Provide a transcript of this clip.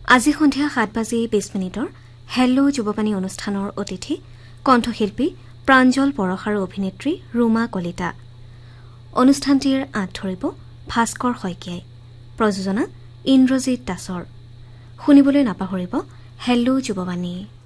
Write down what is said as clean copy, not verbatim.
আজি সন্ধিয়া 7:20 হেল্লো যুৱবাণী অনুষ্ঠানৰ অতিথি কণ্ঠশিল্পী প্ৰাঞ্জল পৰশ আৰু অভিনেত্ৰী ৰুমা কলিতা। অনুষ্ঠানটিৰ আঁত ধৰিব ভাস্কৰ শইকীয়াই। প্ৰযোজনা ইন্দ্ৰজিৎ দাসৰ। শুনিবলৈ নাপাহৰিব হেল্লো যুৱবাণী।